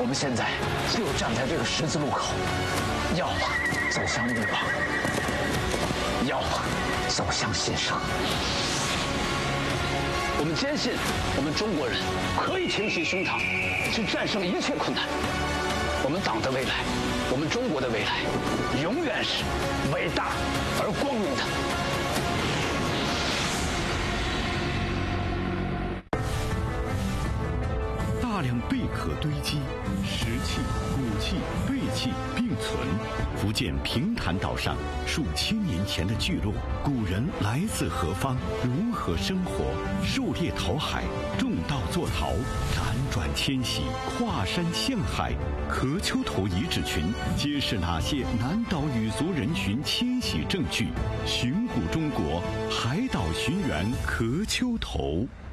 们现在就站在这个十字路口，要么走向灭亡，要么走向新生。我们坚信，我们中国人可以挺起胸膛，去战胜一切困难。我们党的未来，我们中国的未来，永远是伟大而光明的。 大量贝壳堆积，石器、骨器、贝器并存。福建平潭岛上数千年前的聚落，古人来自何方？如何生活？狩猎讨海，种稻作陶，辗转迁徙，跨山向海。壳丘头遗址群揭示哪些南岛语族人群迁徙证据？寻古中国，海岛寻源壳丘头。